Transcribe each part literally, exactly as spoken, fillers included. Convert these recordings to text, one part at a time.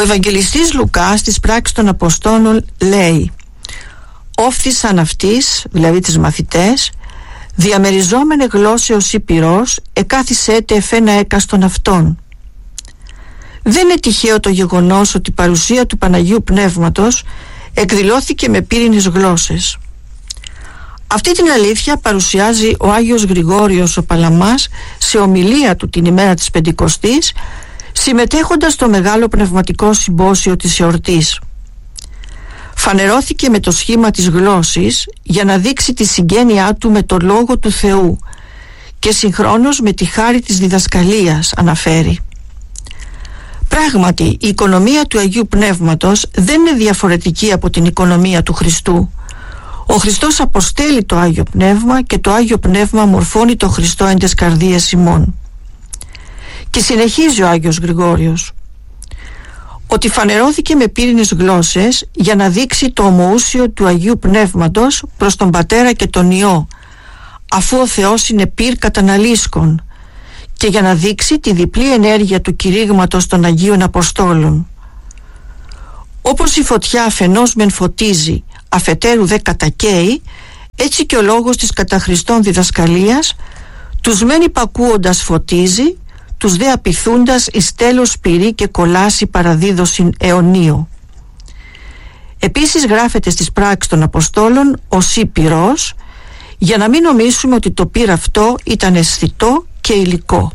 Ευαγγελιστής Λουκάς στις πράξεις των Αποστόλων λέει: «Όφθησαν αυτής», δηλαδή τις μαθητές, «διαμεριζόμενε γλώσσεως ή πυρός, εκάθισέτε εφένα έκαστον αυτών». Δεν είναι τυχαίο το γεγονός ότι η παρουσία του Παναγίου Πνεύματος εκδηλώθηκε με πύρινες γλώσσες. Αυτή την αλήθεια παρουσιάζει ο Άγιος Γρηγόριος ο Παλαμάς σε ομιλία του την ημέρα της Πεντηκοστής, συμμετέχοντας στο μεγάλο πνευματικό συμπόσιο της εορτής. Φανερώθηκε με το σχήμα της γλώσσης για να δείξει τη συγγένειά του με το Λόγο του Θεού και συγχρόνως με τη χάρη της διδασκαλίας, αναφέρει. Πράγματι, η οικονομία του Αγίου Πνεύματος δεν είναι διαφορετική από την οικονομία του Χριστού. Ο Χριστός αποστέλει το Άγιο Πνεύμα και το Άγιο Πνεύμα μορφώνει το Χριστό εν τες καρδίες ημών. Και συνεχίζει ο Άγιος Γρηγόριος ότι φανερώθηκε με πύρινες γλώσσες για να δείξει το ομοούσιο του Αγίου Πνεύματος προς τον Πατέρα και τον Υιό, αφού ο Θεός είναι πυρ καταναλύσκων, και για να δείξει τη διπλή ενέργεια του κηρύγματος των Αγίων Αποστόλων. Όπως η φωτιά αφενός μεν φωτίζει, αφετέρου δε κατακαίει, έτσι και ο λόγος της κατά Χριστόν διδασκαλίας τους μεν υπακούοντας φωτίζει, τους δε απειθούντας εις τέλος πυρή και κολάσει παραδίδωσιν αιωνίο. Επίσης γράφεται στις πράξεις των Αποστόλων ως ή πυρός, για να μην νομίσουμε ότι το πυρ αυτό ήταν αισθητό και υλικό.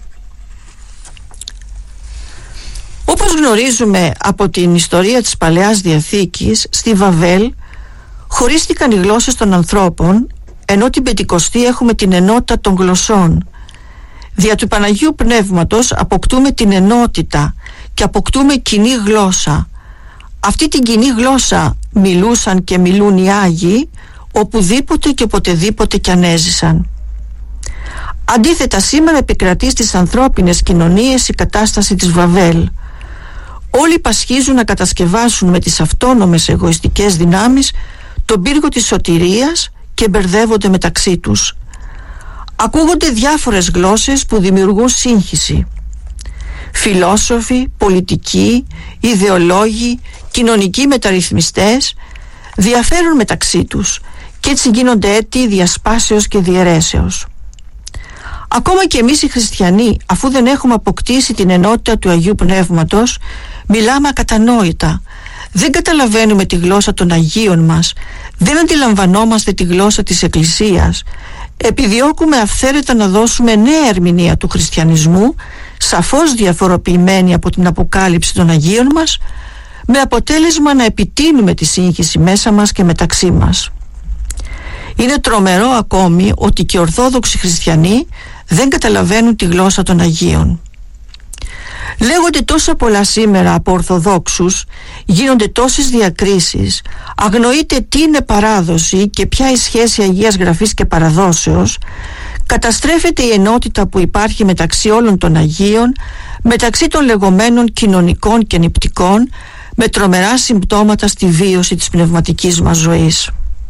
Όπως γνωρίζουμε από την ιστορία της Παλαιάς Διαθήκης, στη Βαβέλ χωρίστηκαν οι γλώσσες των ανθρώπων, ενώ την Πεντηκοστή έχουμε την ενότητα των γλωσσών. Δια του Παναγίου Πνεύματος αποκτούμε την ενότητα και αποκτούμε κοινή γλώσσα. Αυτή την κοινή γλώσσα μιλούσαν και μιλούν οι Άγιοι οπουδήποτε και οποτεδήποτε κι αν έζησαν. Αντίθετα, σήμερα επικρατεί στις ανθρώπινες κοινωνίες η κατάσταση της Βαβέλ. Όλοι πασχίζουν να κατασκευάσουν με τις αυτόνομες εγωιστικές δυνάμεις τον πύργο της σωτηρίας και μπερδεύονται μεταξύ τους. Ακούγονται διάφορες γλώσσες που δημιουργούν σύγχυση. Φιλόσοφοι, πολιτικοί, ιδεολόγοι, κοινωνικοί μεταρρυθμιστές διαφέρουν μεταξύ τους και έτσι γίνονται αίτιοι διασπάσεως και διαιρέσεως. Ακόμα και εμείς οι χριστιανοί, αφού δεν έχουμε αποκτήσει την ενότητα του Αγίου Πνεύματος, μιλάμε ακατανόητα. Δεν καταλαβαίνουμε τη γλώσσα των Αγίων μας, δεν αντιλαμβανόμαστε τη γλώσσα της Εκκλησίας. Επιδιώκουμε αυθαίρετα να δώσουμε νέα ερμηνεία του χριστιανισμού, σαφώς διαφοροποιημένη από την αποκάλυψη των Αγίων μας, με αποτέλεσμα να επιτείνουμε τη σύγχυση μέσα μας και μεταξύ μας. Είναι τρομερό ακόμη ότι και οι Ορθόδοξοι χριστιανοί δεν καταλαβαίνουν τη γλώσσα των Αγίων. Λέγονται τόσα πολλά σήμερα από Ορθοδόξους, γίνονται τόσες διακρίσεις, αγνοείται τι είναι παράδοση και ποια η σχέση Αγίας Γραφής και παραδόσεως, καταστρέφεται η ενότητα που υπάρχει μεταξύ όλων των Αγίων, μεταξύ των λεγόμενων κοινωνικών και νηπτικών, με τρομερά συμπτώματα στη βίωση της πνευματικής μας ζωής.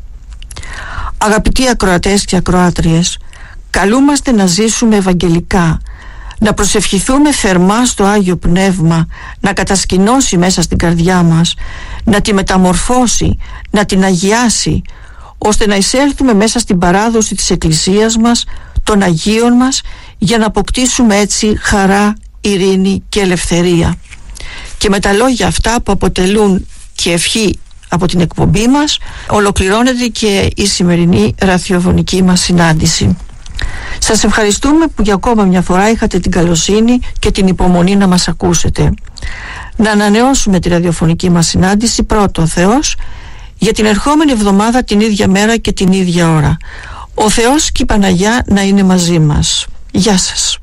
Αγαπητοί ακροατές και ακροάτριες, καλούμαστε να ζήσουμε ευαγγελικά, να προσευχηθούμε θερμά στο Άγιο Πνεύμα να κατασκηνώσει μέσα στην καρδιά μας, να τη μεταμορφώσει, να την αγιάσει, ώστε να εισέλθουμε μέσα στην παράδοση της Εκκλησίας μας, των Αγίων μας, για να αποκτήσουμε έτσι χαρά, ειρήνη και ελευθερία. Και με τα λόγια αυτά που αποτελούν και ευχή από την εκπομπή μας, ολοκληρώνεται και η σημερινή ραδιοφωνική μας συνάντηση. Σας ευχαριστούμε που για ακόμα μια φορά είχατε την καλοσύνη και την υπομονή να μας ακούσετε. Να ανανεώσουμε τη ραδιοφωνική μας συνάντηση πρώτον Θεός για την ερχόμενη εβδομάδα την ίδια μέρα και την ίδια ώρα. Ο Θεός και η Παναγιά να είναι μαζί μας. Γεια σας.